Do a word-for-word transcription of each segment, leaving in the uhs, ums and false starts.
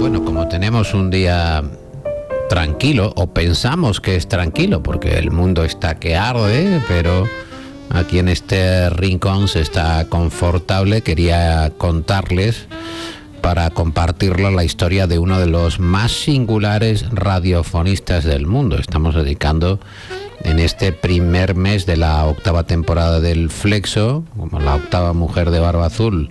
Bueno, como tenemos un día tranquilo, o pensamos que es tranquilo, porque el mundo está que arde, pero aquí en este rincón se está confortable, quería contarles, para compartirlo, la historia de uno de los más singulares radiofonistas del mundo. Estamos dedicando en este primer mes de la octava temporada del Flexo, como la octava mujer de barba azul,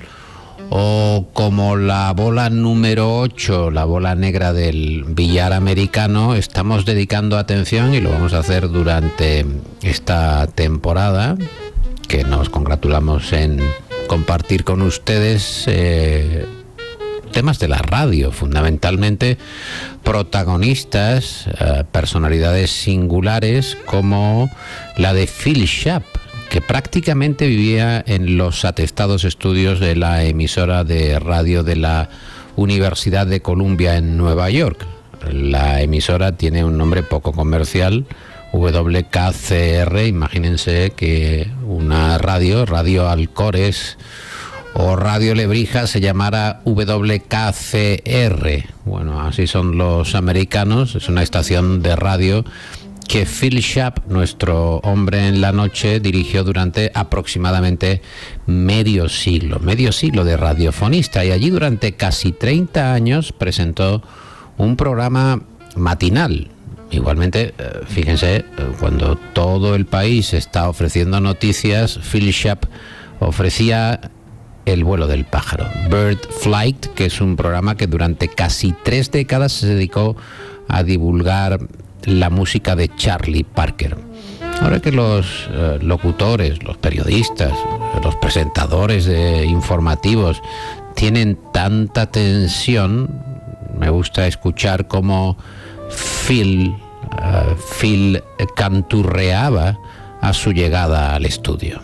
o como la bola número ocho, la bola negra del billar americano. Estamos dedicando atención, y lo vamos a hacer durante esta temporada, que nos congratulamos en compartir con ustedes eh, temas de la radio, fundamentalmente protagonistas, eh, personalidades singulares como la de Phil Sharp, que prácticamente vivía en los atestados estudios de la emisora de radio de la Universidad de Columbia en Nueva York. La emisora tiene un nombre poco comercial, W K C R. Imagínense que una radio, Radio Alcores o Radio Lebrija, se llamara W K C R. Bueno, así son los americanos. Es una estación de radio que Phil Sharp, nuestro hombre en la noche, dirigió durante aproximadamente medio siglo, medio siglo de radiofonista, y allí durante casi treinta años presentó un programa matinal. Igualmente, fíjense, cuando todo el país está ofreciendo noticias, Phil Sharp ofrecía El vuelo del pájaro, Bird Flight, que es un programa que durante casi tres décadas se dedicó a divulgar la música de Charlie Parker. Ahora que los eh, locutores, los periodistas, los presentadores de informativos tienen tanta tensión, me gusta escuchar cómo Phil, uh, Phil canturreaba a su llegada al estudio.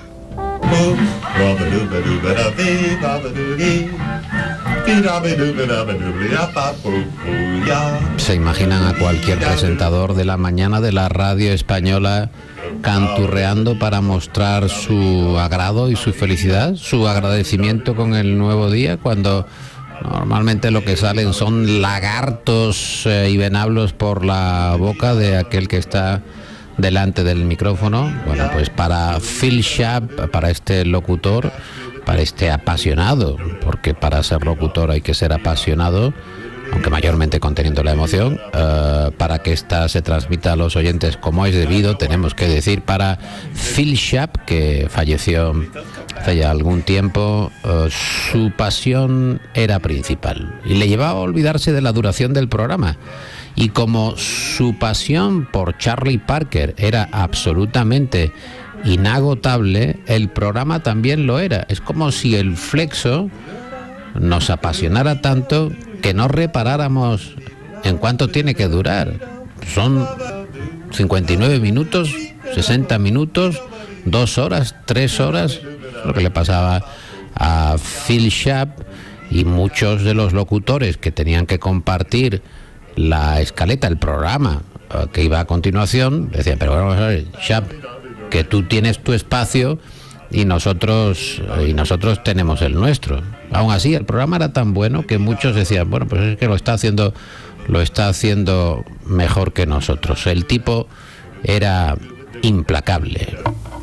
¿Se imaginan a cualquier presentador de la mañana de la radio española canturreando para mostrar su agrado y su felicidad, su agradecimiento con el nuevo día, cuando normalmente lo que salen son lagartos eh, y venablos por la boca de aquel que está delante del micrófono? Bueno, pues para Phil Sharp, para este locutor, para este apasionado, porque para ser locutor hay que ser apasionado, aunque mayormente conteniendo la emoción, uh, para que esta se transmita a los oyentes como es debido, tenemos que decir, para Phil Sharp, que falleció hace ya algún tiempo, uh, su pasión era principal y le llevaba a olvidarse de la duración del programa. Y como su pasión por Charlie Parker era absolutamente inagotable, el programa también lo era. Es como si el Flexo nos apasionara tanto que no reparáramos en cuánto tiene que durar. Son cincuenta y nueve minutos, sesenta minutos, dos horas, tres horas, lo que le pasaba a Phil Sharp, y muchos de los locutores que tenían que compartir la escaleta, el programa que iba a continuación, decían: pero vamos a ver, Sharp, que tú tienes tu espacio y nosotros y nosotros tenemos el nuestro. Aún así, el programa era tan bueno que muchos decían: bueno, pues es que lo está haciendo lo está haciendo mejor que nosotros. El tipo era implacable.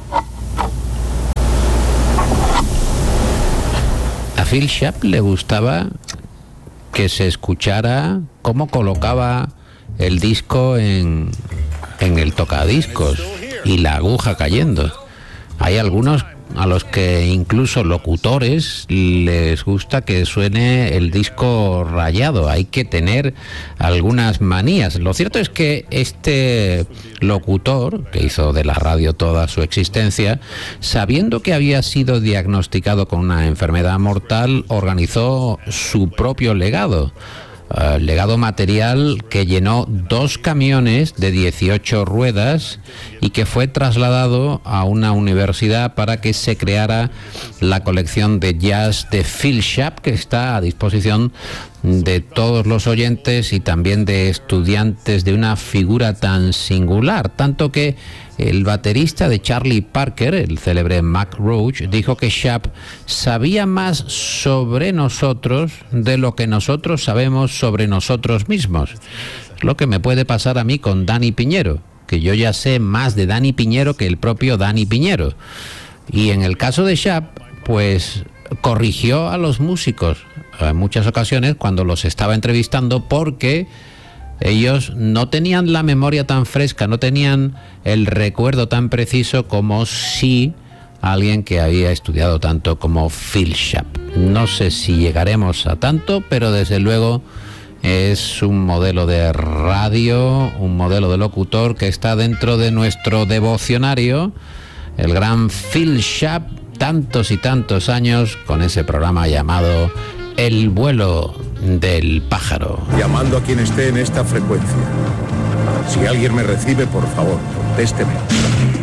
A Phil Sharp le gustaba que se escuchara cómo colocaba el disco en, en el tocadiscos y la aguja cayendo. Hay algunos a los que incluso locutores les gusta que suene el disco rayado. Hay que tener algunas manías. Lo cierto es que este locutor, que hizo de la radio toda su existencia, sabiendo que había sido diagnosticado con una enfermedad mortal, organizó su propio legado. Uh, legado material que llenó dos camiones de dieciocho ruedas y que fue trasladado a una universidad para que se creara la colección de jazz de Phil Sharp, que está a disposición de todos los oyentes y también de estudiantes de una figura tan singular, tanto que El baterista de Charlie Parker, el célebre Mac Roach, dijo que Sharp sabía más sobre nosotros de lo que nosotros sabemos sobre nosotros mismos. Lo que me puede pasar a mí con Dani Piñero, que yo ya sé más de Dani Piñero que el propio Dani Piñero. Y en el caso de Sharp, pues corrigió a los músicos en muchas ocasiones cuando los estaba entrevistando, porque ellos no tenían la memoria tan fresca, no tenían el recuerdo tan preciso como si alguien que había estudiado tanto como Phil Sharp. No sé si llegaremos a tanto, pero desde luego es un modelo de radio, un modelo de locutor que está dentro de nuestro devocionario, el gran Phil Sharp, tantos y tantos años con ese programa llamado El vuelo del pájaro. Llamando a quien esté en esta frecuencia. Si alguien me recibe, por favor, contésteme.